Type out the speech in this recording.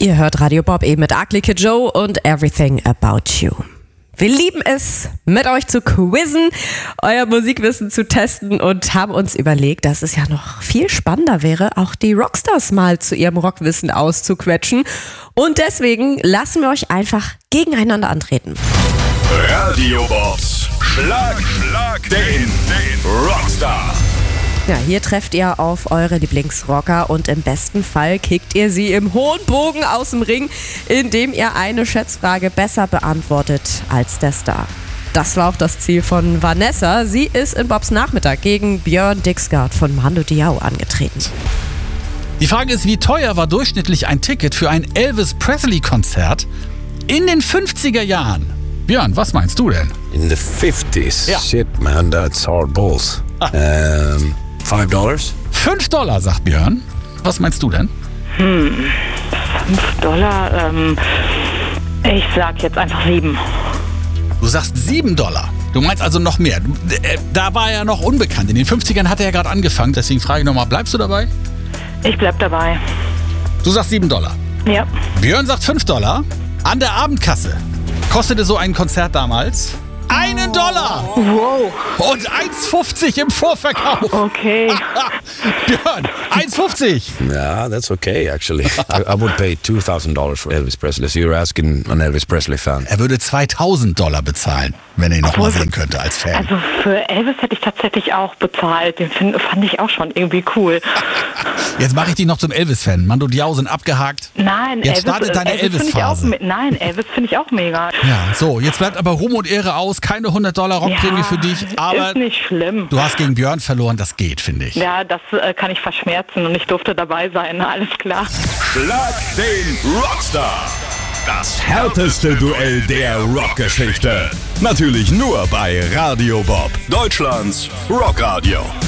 Ihr hört Radio Bob eben mit Ugly Kid Joe und Everything About You. Wir lieben es, mit euch zu quizzen, euer Musikwissen zu testen und haben uns überlegt, dass es ja noch viel spannender wäre, auch die Rockstars mal zu ihrem Rockwissen auszuquetschen. Und deswegen lassen wir euch einfach gegeneinander antreten. Radio Bobs Schlag den Rockstar. Ja, hier trefft ihr auf eure Lieblingsrocker und im besten Fall kickt ihr sie im hohen Bogen aus dem Ring, indem ihr eine Schätzfrage besser beantwortet als der Star. Das war auch das Ziel von Vanessa. Sie ist in Bobs Nachmittag gegen Björn Dixgard von Mando Diao angetreten. Die Frage ist, wie teuer war durchschnittlich ein Ticket für ein Elvis Presley-Konzert in den 50er Jahren? Björn, was meinst du denn? In the 50s? Ja. Shit, man, that's hard balls. $5? $5, sagt Björn. Was meinst du denn? $5. Ich sag jetzt einfach 7. Du sagst $7. Du meinst also noch mehr. Da war er ja noch unbekannt. In den 50ern hat er ja gerade angefangen. Deswegen frage ich nochmal, bleibst du dabei? Ich bleib dabei. Du sagst $7. Ja. Björn sagt $5. An der Abendkasse kostete so ein Konzert damals $1. Wow. Und 1,50 im Vorverkauf. Okay. Björn, 1,50. Yeah, that's okay, actually. I would pay $2,000 for Elvis Presley. So you're asking an Elvis Presley fan. Er würde $2.000 bezahlen, wenn er ihn noch mal sehen könnte als Fan. Also für Elvis hätte ich tatsächlich auch bezahlt. Den fand ich auch schon irgendwie cool. Jetzt mache ich dich noch zum Elvis-Fan. Mando Diao sind abgehakt. Nein, Jetzt startet deine Elvis-Phase. Nein, Elvis finde ich auch mega. Ja, so, jetzt bleibt aber Ruhm und Ehre aus. Keine $100 Rockprämie für dich. Aber ist nicht schlimm. du hast gegen Björn verloren, das geht, finde ich. Ja, das kann ich verschmerzen und ich durfte dabei sein, alles klar. Schlag den Rockstar. Das härteste Duell der Rockgeschichte. Natürlich nur bei Radio Bob, Deutschlands Rockradio.